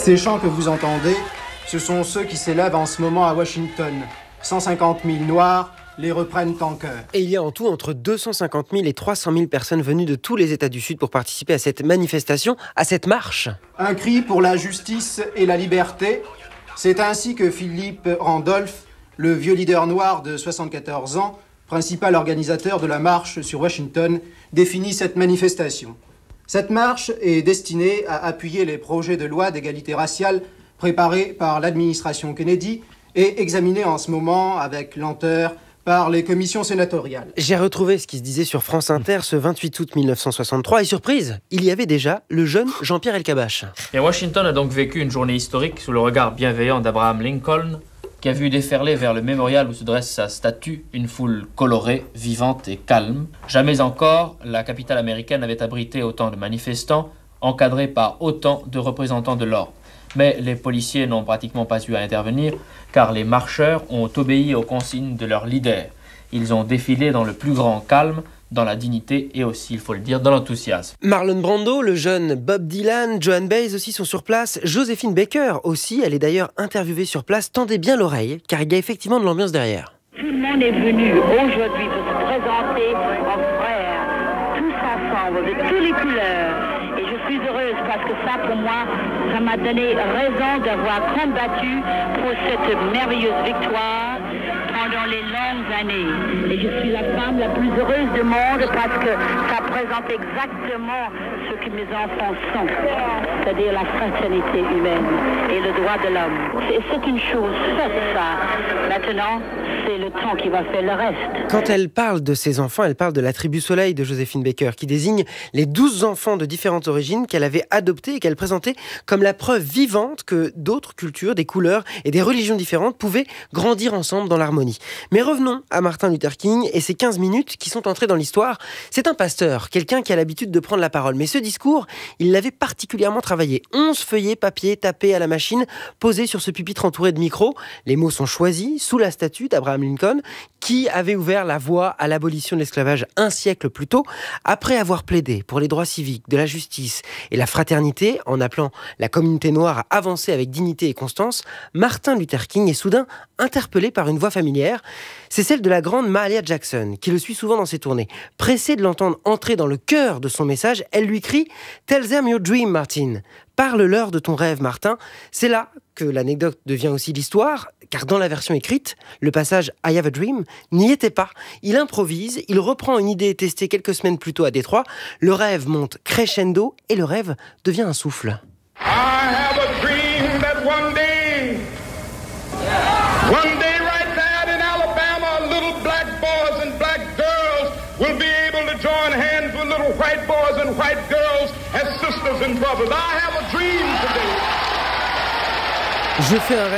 Ces chants que vous entendez, ce sont ceux qui s'élèvent en ce moment à Washington. 150 000 Noirs les reprennent en chœur. Et il y a en tout entre 250 000 et 300 000 personnes venues de tous les États du Sud pour participer à cette manifestation, à cette marche. Un cri pour la justice et la liberté. C'est ainsi que Philippe Randolph, le vieux leader noir de 74 ans, principal organisateur de la marche sur Washington, définit cette manifestation. Cette marche est destinée à appuyer les projets de loi d'égalité raciale préparés par l'administration Kennedy et examinés en ce moment avec lenteur par les commissions sénatoriales. J'ai retrouvé ce qui se disait sur France Inter ce 28 août 1963 et surprise, il y avait déjà le jeune Jean-Pierre Elkabbach. Et Washington a donc vécu une journée historique sous le regard bienveillant d'Abraham Lincoln, qui a vu déferler vers le mémorial où se dresse sa statue une foule colorée, vivante et calme. Jamais encore, la capitale américaine n'avait abrité autant de manifestants, encadrés par autant de représentants de l'ordre. Mais les policiers n'ont pratiquement pas eu à intervenir, car les marcheurs ont obéi aux consignes de leur leader. Ils ont défilé dans le plus grand calme, dans la dignité et aussi, il faut le dire, dans l'enthousiasme. Marlon Brando, le jeune Bob Dylan, Joan Baez aussi sont sur place. Joséphine Baker aussi, elle est d'ailleurs interviewée sur place. Tendez bien l'oreille, car il y a effectivement de l'ambiance derrière. Tout le monde est venu aujourd'hui pour se présenter en frères, tous ensemble, de toutes les couleurs. Et je suis heureuse parce que ça, pour moi, ça m'a donné raison d'avoir combattu pour cette merveilleuse victoire pendant les longues années. Et je suis la femme la plus heureuse du monde parce que ça présente exactement ce que mes enfants sont, c'est-à-dire la fraternité humaine et le droit de l'homme. C'est une chose faite, ça. Maintenant, c'est le temps qui va faire le reste. Quand elle parle de ses enfants, elle parle de la tribu Soleil de Joséphine Baker, qui désigne les 12 enfants de différentes origines qu'elle avait adoptés et qu'elle présentait comme la preuve vivante que d'autres cultures, des couleurs et des religions différentes pouvaient grandir ensemble dans l'harmonie. Mais revenons à Martin Luther King et ces 15 minutes qui sont entrées dans l'histoire. C'est un pasteur, quelqu'un qui a l'habitude de prendre la parole. Mais ce discours, il l'avait particulièrement travaillé. 11 feuillets papier tapés à la machine, posés sur ce pupitre entouré de micros. Les mots sont choisis sous la statue d'Abraham Lincoln, qui avait ouvert la voie à l'abolition de l'esclavage un siècle plus tôt. Après avoir plaidé pour les droits civiques, de la justice et la fraternité, en appelant la communauté noire à avancer avec dignité et constance, Martin Luther King est soudain interpellé par une voix familière. C'est celle de la grande Mahalia Jackson, qui le suit souvent dans ses tournées. Pressée de l'entendre entrer dans le cœur de son message, elle lui crie « Tell them your dream, Martin ». Parle-leur de ton rêve, Martin. C'est là que l'anecdote devient aussi l'histoire, car dans la version écrite, le passage « I have a dream » n'y était pas. Il improvise, il reprend une idée testée quelques semaines plus tôt à Détroit. Le rêve monte crescendo et le rêve devient un souffle. I have a dream that one day right there in Alabama, little black boys and black girls will be able to join hands with little white boys and white girls as sisters and brothers. I have a dream today. Je fais un rêve